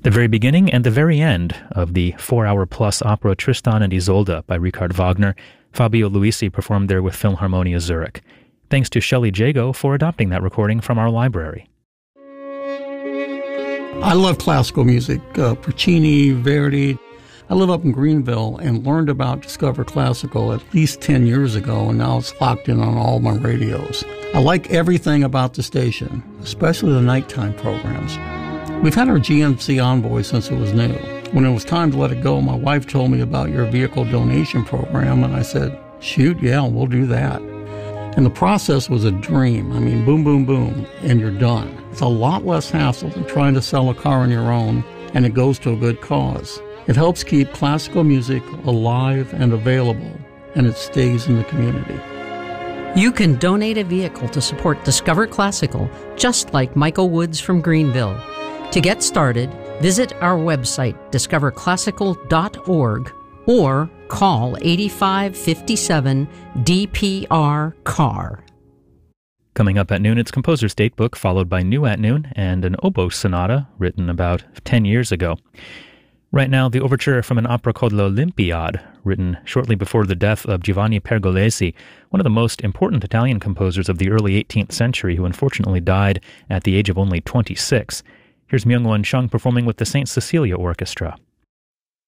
The very beginning and the very end of the 4-hour-plus opera Tristan and Isolde by Richard Wagner, Fabio Luisi performed there with Philharmonia Zurich. Thanks to Shelley Jago for adopting that recording from our library. I love classical music, Puccini, Verdi. I live up in Greenville and learned about Discover Classical at least 10 years ago, and now it's locked in on all my radios. I like everything about the station, especially the nighttime programs. We've had our GMC Envoy since it was new. When it was time to let it go, my wife told me about your vehicle donation program, and I said, shoot, yeah, we'll do that. And the process was a dream. I mean, boom, boom, boom, and you're done. It's a lot less hassle than trying to sell a car on your own, and it goes to a good cause. It helps keep classical music alive and available, and it stays in the community. You can donate a vehicle to support Discover Classical, just like Michael Woods from Greenville. To get started, visit our website, discoverclassical.org, or call 8557 DPR-CAR. Coming up at noon, it's Composer's Datebook, followed by New at Noon and an oboe sonata written about 10 years ago. Right now, the overture from an opera called L'Olympiade, written shortly before the death of Giovanni Pergolesi, one of the most important Italian composers of the early 18th century, who unfortunately died at the age of only 26. Here's Myung-Won Chung performing with the St. Cecilia Orchestra.